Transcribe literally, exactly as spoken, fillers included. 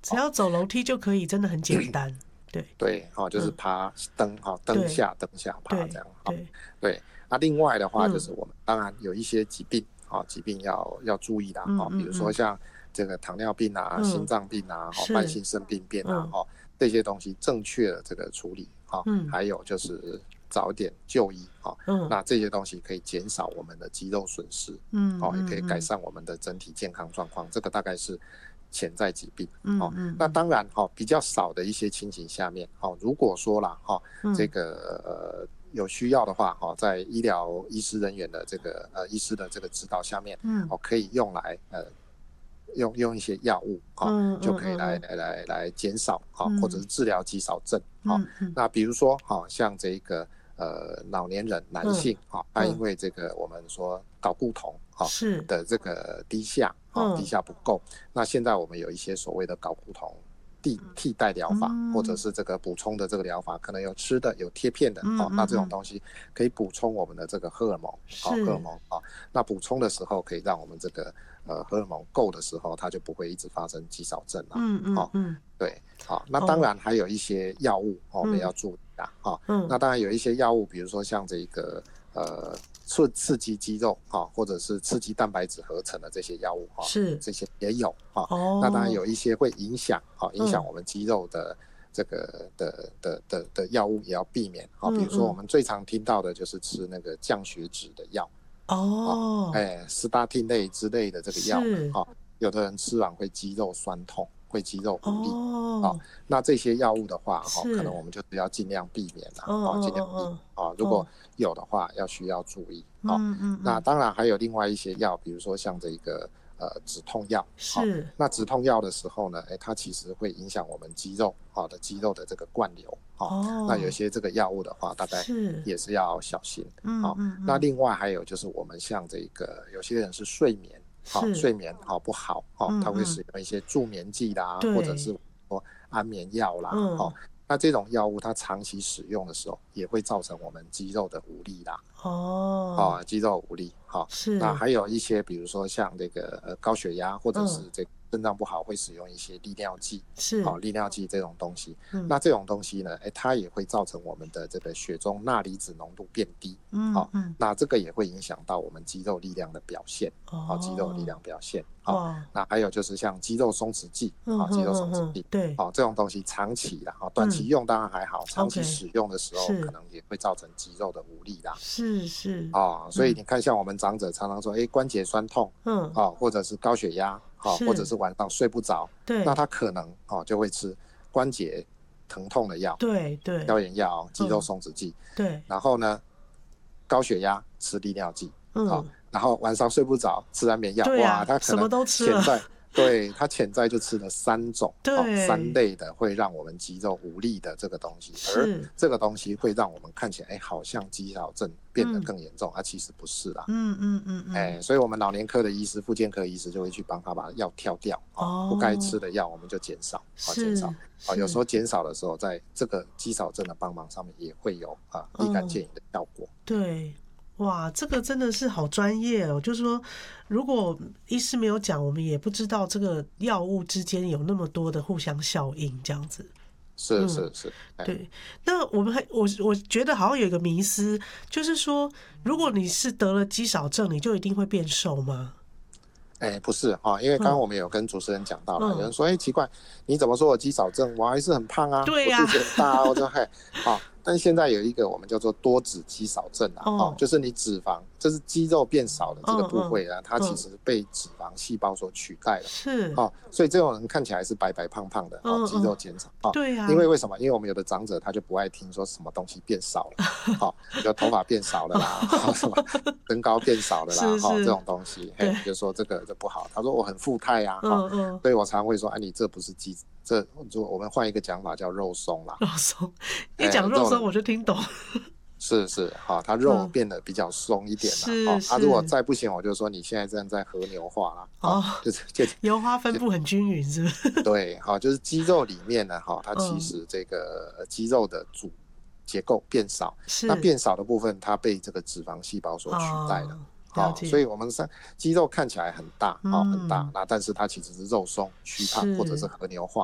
只要走楼梯就可以，真的很简单。对对，哦，就是爬登哈登下登下爬这样。 对对，那另外的话就是我们当然有一些疾病啊，疾病要要注意的啊，比如说像这个糖尿病啊、心脏病啊、慢性肾病变啊，哈，这些东西正确的这个处理啊，还有就是早点就医啊，那这些东西可以减少我们的肌肉损失，嗯，哦，也可以改善我们的整体健康状况。这个大概是潜在疾病，哦，那当然哈，比较少的一些情形下面，哦，如果说啦哈，这个呃有需要的话，哈，在医疗医师人员的这个呃医师的这个指导下面，嗯，哦，可以用来呃用用一些药物，哈，就可以来来来来减少，哈，或者是治疗肌少症，哈，那比如说哈，像这个呃老年人男性，哈，他因为这个我们说睾固酮，哈的这个低下。哦，低下不够，那现在我们有一些所谓的睾固酮替替代疗法，或者是这个补充的这个疗法，可能有吃的，有贴片的，哦，那这种东西可以补充我们的这个荷尔蒙，哦，荷尔蒙啊，那补充的时候可以让我们这个呃荷尔蒙够的时候，它就不会一直发生肌少症了，嗯嗯嗯，对，好，那当然还有一些药物，我们要注意的，哈，那当然有一些药物，比如说像这个呃。刺刺激肌肉啊，或者是刺激蛋白质合成的这些药物啊，是这些也有啊。哦，那当然有一些会影响啊，影响我们肌肉的这个的的的的药物也要避免啊。比如说我们最常听到的就是吃那个降血脂的药哦，哎，斯大汀类之类的这个药啊，有的人吃完会肌肉酸痛，会肌肉无力哦。啊，那这些药物的话，哈，可能我们就是要尽量避免啦，啊，尽量避免啊。如果有的话，要需要注意啊。那当然还有另外一些药，比如说像这个呃止痛药，是。那止痛药的时候呢，哎，它其实会影响我们肌肉啊的肌肉的这个灌流啊。哦。那有些这个药物的话，大概也是要小心。嗯嗯。那另外还有就是我们像这个有些人是睡眠。好，睡眠好不好？哦，他会使用一些助眠剂啦，或者是说安眠药啦，哦，那这种药物它长期使用的时候，也会造成我们肌肉的无力啦。哦，啊，肌肉无力，好，是。那还有一些，比如说像这个呃高血压，或者是这个肾脏不好，会使用一些利尿剂，是，好，利尿剂这种东西，那这种东西呢，哎，它也会造成我们的这个血中钠离子浓度变低，好，那这个也会影响到我们肌肉力量的表现，好，肌肉力量表现，好，那还有就是像肌肉松弛剂，好，肌肉松弛剂，对，好，这种东西长期的，好，短期用当然还好，长期使用的时候可能也会造成肌肉的无力啦，是是，啊，所以你看，像我们长者常常说，哎，关节酸痛，嗯，啊，或者是高血压。好，或者是晚上睡不着，对，那他可能哦就会吃关节疼痛的药，对对，消炎药、肌肉松弛剂，对，然后呢，高血压吃利尿剂，嗯，好，然后晚上睡不着吃安眠药，哇，他可能潜在，对，他潜在就吃了三种，对，三类的会让我们肌肉无力的这个东西，而这个东西会让我们看起来，哎，好像肌少症变得更严重，啊，其实不是啦，嗯嗯嗯嗯，哎，所以我们老年科的医师、复健科医师就会去帮他把药跳掉，哦，不该吃的药我们就减少，啊，减少，啊，有时候减少的时候，在这个肌少症的帮忙上面也会有啊立竿见影的效果，对。哇，这个真的是好专业哦！就是说，如果医师没有讲，我们也不知道这个药物之间有那么多的互相效应，这样子。是是是，嗯，对。那我们还我我觉得好像有一个迷思，就是说，如果你是得了肌少症，你就一定会变瘦吗？哎，不是哈，因为刚刚我们有跟主持人讲到了，嗯，有人说，哎，奇怪，你怎么说我肌少症，我还是很胖啊，对呀，我肚子很大啊，我就嘿，好。但现在有一个我们叫做多脂肌少症啊，哦，就是你脂肪，就是肌肉变少的这个部位啊，它其实被脂肪细胞所取代了，是，哦，所以这种人看起来是白白胖胖的，哦，肌肉减少，哦，对呀，因为为什么？因为我们有的长者他就不爱听说什么东西变少了，好，有头发变少了啦，什么身高变少了啦，哈，这种东西，嘿，就说这个就不好。他说我很富态啊，哈，所以我常会说，哎，你这不是肌。这我们换一个讲法叫肉松啦，肉松，一讲肉松我就听懂。是是，好，它肉变得比较松一点啦。是，啊，如果再不行，我就说你现在正在和牛化啦。哦，就是就油花分布很均匀，是不是？对，好，就是肌肉里面呢，哈，它其实这个肌肉的主结构变少，那变少的部分，它被这个脂肪细胞所取代了。好，所以我们上肌肉看起来很大，哦，很大，那但是它其实是肉松、虚胖或者是和牛化。